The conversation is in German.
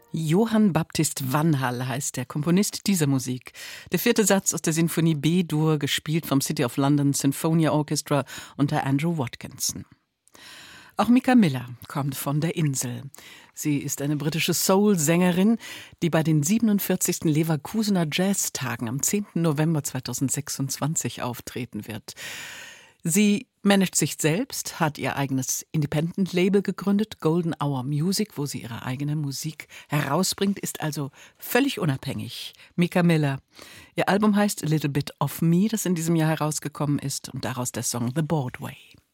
Johann Baptist Vanhal heißt der Komponist dieser Musik. Der 4. Satz aus der Sinfonie B-Dur, gespielt vom City of London Sinfonia Orchestra unter Andrew Watkinson. Auch Mika Miller kommt von der Insel. Sie ist eine britische Soul-Sängerin, die bei den 47. Leverkusener Jazztagen am 10. November 2026 auftreten wird. Sie managt sich selbst, hat ihr eigenes Independent-Label gegründet, Golden Hour Music, wo sie ihre eigene Musik herausbringt, ist also völlig unabhängig. Mika Miller. Ihr Album heißt A Little Bit of Me, das in diesem Jahr herausgekommen ist, und daraus der Song The Broadway.